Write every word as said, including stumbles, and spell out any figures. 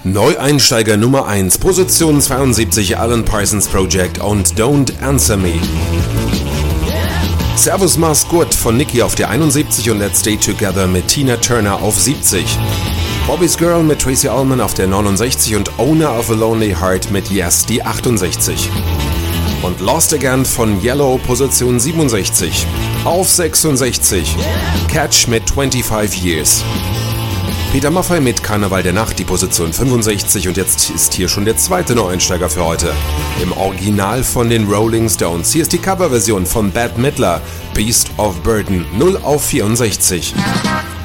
Neueinsteiger Nummer eins, Position zweiundsiebzig, Alan Parsons Project und Don't Answer Me. Servus Mach's Gut von Nicki auf der einundsiebzig und Let's Stay Together mit Tina Turner auf siebzig. Bobby's Girl mit Tracy Ullman auf der neunundsechzig und Owner of a Lonely Heart mit Yes die achtundsechzig. Und Lost Again von Yellow, Position siebenundsechzig. Auf sechsundsechzig, Catch mit fünfundzwanzig Years. Peter Maffay mit Karneval der Nacht, die Position fünfundsechzig, und jetzt ist hier schon der zweite Neueinsteiger für heute. Im Original von den Rolling Stones. Hier ist die Coverversion von Bette Midler, Beast of Burden, null auf vierundsechzig.